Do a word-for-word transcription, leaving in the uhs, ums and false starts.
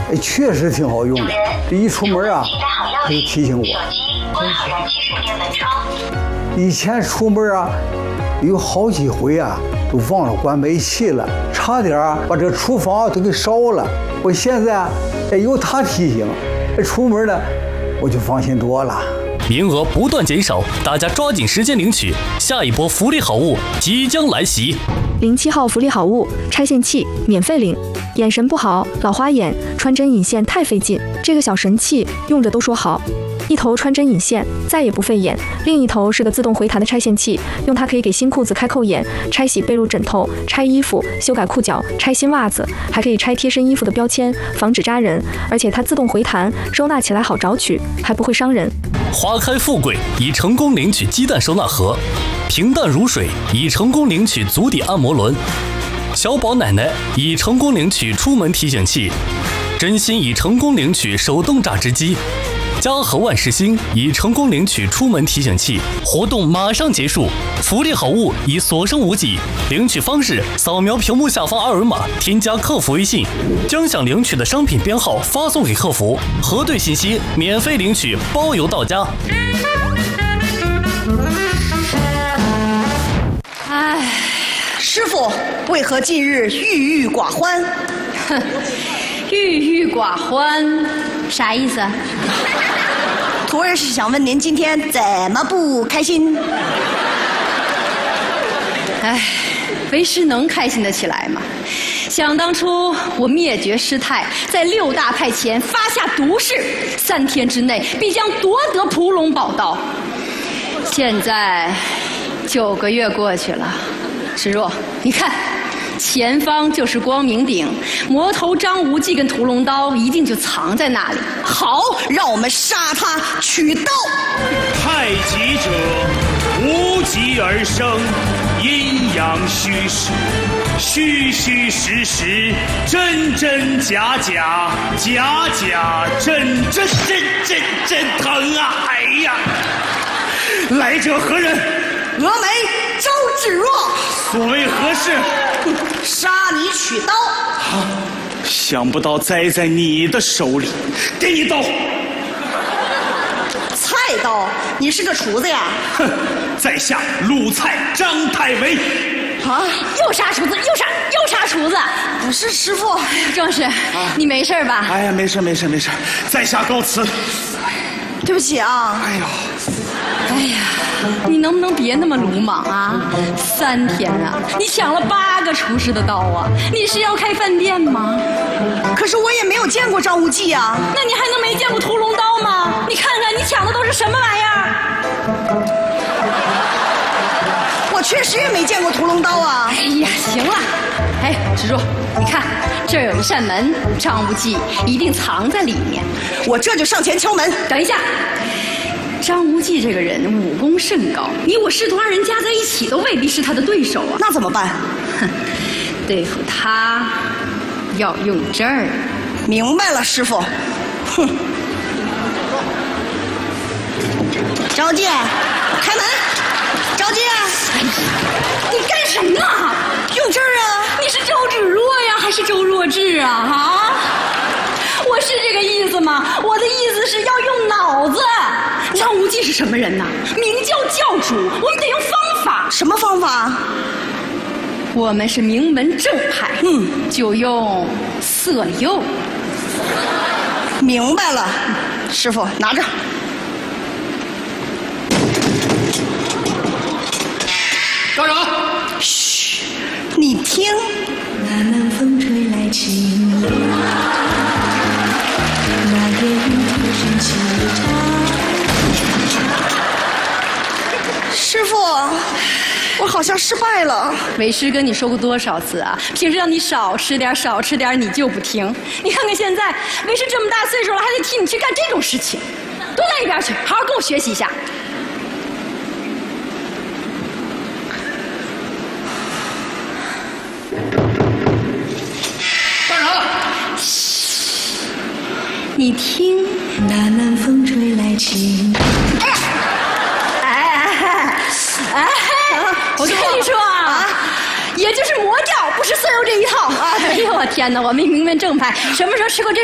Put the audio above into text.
哎，确实挺好用的。这一出门啊，他就提醒我。以前出门啊，有好几回啊，都忘了关煤气了，差点啊把这厨房都给烧了。我现在啊，哎，有他提醒，出门呢我就放心多了。 名额不断减少，大家抓紧时间领取，下一波福利好物即将来袭。 零七号福利好物，拆线器免费领。眼神不好，老花眼，穿针引线太费劲，这个小神器用着都说好。一头穿针引线，再也不费眼；另一头是个自动回弹的拆线器，用它可以给新裤子开扣眼、拆洗被褥枕头、拆衣服、修改裤脚、拆新袜子，还可以拆贴身衣服的标签，防止扎人。而且它自动回弹，收纳起来好找取，还不会伤人。 花开富贵已成功领取鸡蛋收纳盒，平淡如水已成功领取足底按摩轮，小宝奶奶已成功领取出门提醒器，真心已成功领取手动榨汁机，嘉禾万事兴已成功领取出门提醒器。活动马上结束，福利好物已所剩无几。领取方式：扫描屏幕下方二维码，添加客服微信，将想领取的商品编号发送给客服，核对信息，免费领取，包邮到家。 唉，师傅，为何近日郁郁寡欢？ 哼，郁郁寡欢，啥意思？ 徒儿是想问您今天怎么不开心？ 唉，为师能开心得起来吗？想当初我灭绝师太，在六大派前发下毒誓，三天之内必将夺得蒲龙宝刀。现在九个月过去了，石若，你看。前方就是光明顶，魔头张无忌跟屠龙刀一定就藏在那里。 好，让我们杀他取刀。 太极者，无极而生，阴阳虚实，虚虚实实，真真假假，假假真真，真真真疼啊！哎呀，来者何人？ 峨眉周芷若。 所谓何事？ 杀你取刀。 啊！想不到栽在你的手里，给你刀。 菜刀？你是个厨子呀？ 哼！在下鲁菜张太尉。 啊！又杀厨子，又杀又杀厨子！ 不是师傅。 哎呀，壮士，啊、你没事吧？ 哎呀，没事没事没事，在下告辞。 对不起啊。 哎呦。 哎呀，你能不能别那么鲁莽啊？三天啊，你抢了八个厨师的刀啊！你是要开饭店吗？ 可是我也没有见过张无忌啊。 那你还能没见过屠龙刀吗？你看看你抢的都是什么玩意儿？ 我确实也没见过屠龙刀啊。 哎呀，行了，哎，芷若，你看这儿有一扇门，张无忌一定藏在里面。 我这就上前敲门。 等一下。张无忌这个人武功甚高，你我师徒二人加在一起都未必是他的对手啊。 那怎么办？ 哼，对付他要用这儿。 明白了，师傅。哼。张无忌，开门！张无忌， 哎呀，你干什么呢？ 用这儿啊！ 你是周芷若呀，还是周若智啊？啊？我是这个意思吗？我的意思是要用脑子。张无忌是什么人呢？明教教主，我们得用方法。 什么方法？ 我们是名门正派，嗯，就用色诱。 明白了，师傅拿着。 干啥？ 嘘，你听。 那南风吹来清凉，那夜雨啼声凄长。 师傅，我好像失败了。 为师跟你说过多少次啊？平时让你少吃点，少吃点，你就不听。你看看现在，为师这么大岁数了，还得替你去干这种事情，都在一边去，好好跟我学习一下。 干啥？ 嘘，你听， 那南风吹来清。 哎呀！哎，我跟你说啊，也就是魔教，不是色诱这一套。哎呦我天哪，我们名门正派什么时候吃过这种